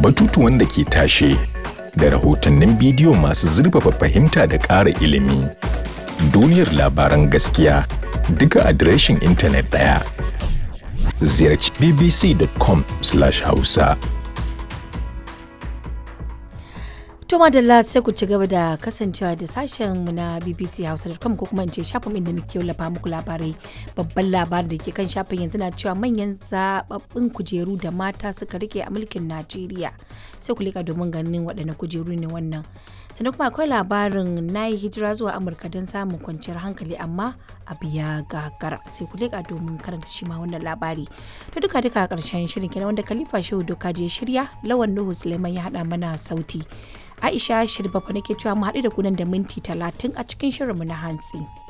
batutuwan da ke tashe, da rahotannin bidiyo masu zurfafa fahimta da ƙara ilimi. Duniyar labaran gaskiya duka adireshin intanet ɗaya. Ziyarci bbc.com/hausa. To madalla sai ku ci gaba da kasancewa da sashen mu na BBC Hausa.com ko kuma in ce shafin inda muke wallafa muku labarai. Babban labarin da ke kan shafin yanzu na cewa manyan zababbin kujeru da mata suka rike a mulkin Najeriya. Sai ku leka domin ganin waɗanne kujeru ne wannan. Sannan kuma akwai labarin na yi hijira zuwa Amurka don samun kwanciyar hankali amma abu ya gagara. Sai ku leka domin karanta shi ma wannan labari. To duka a ƙarshen shirin kenan wanda Khalifa Shehu Doka je shirya, Lawan Nuhu Suleiman ya haɗa mana sauti. Aisha Shirbafa nake cewa mu haɗu da ku nan da minti 30 a cikin shirinmu na hantsi.